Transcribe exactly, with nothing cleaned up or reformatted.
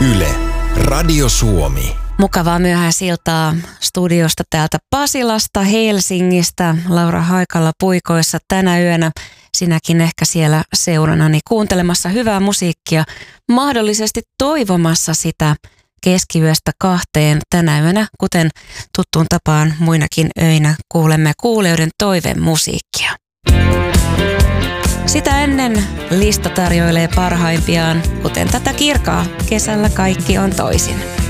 Yle, Radio Suomi. Mukavaa myöhäisiltaa studiosta täältä Pasilasta, Helsingistä. Laura Haikala puikoissa tänä yönä. Sinäkin ehkä siellä seuranani kuuntelemassa hyvää musiikkia, mahdollisesti toivomassa sitä keskiyöstä kahteen tänä yönä, kuten tuttuun tapaan muinakin öinä kuulemme kuulijoiden toivemusiikkia. Sitä ennen lista tarjoilee parhaimpiaan, kuten tätä kirkaa, kesällä kaikki on toisin.